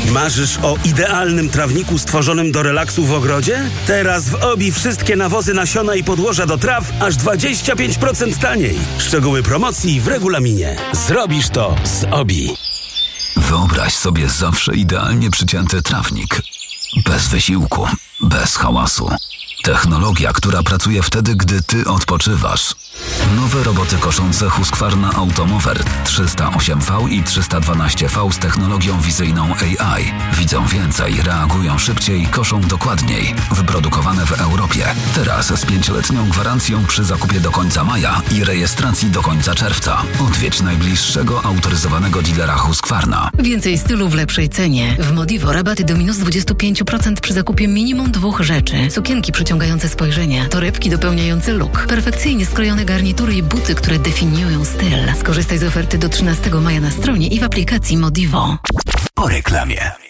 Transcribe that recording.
Marzysz o idealnym trawniku stworzonym do relaksu w ogrodzie? Teraz w OBI wszystkie nawozy, nasiona i podłoża do traw aż 25% taniej. Szczegóły promocji w regulaminie. Zrobisz to z OBI. Wyobraź sobie zawsze idealnie przycięty trawnik. Bez wysiłku, bez hałasu. Technologia, która pracuje wtedy, gdy ty odpoczywasz. Nowe roboty koszące Husqvarna Automower 308V i 312V z technologią wizyjną AI. Widzą więcej, reagują szybciej, koszą dokładniej. Wyprodukowane w Europie. Teraz z 5-letnią gwarancją przy zakupie do końca maja i rejestracji do końca czerwca. Odwiedź najbliższego autoryzowanego dealera Husqvarna. Więcej stylu w lepszej cenie. W Modivo rabaty do minus 25% przy zakupie minimum 2 rzeczy. Sukienki przyciągające spojrzenia, torebki dopełniające look, perfekcyjnie skrojone garnitury i buty, które definiują styl. Skorzystaj z oferty do 13 maja na stronie i w aplikacji Modivo. Po reklamie.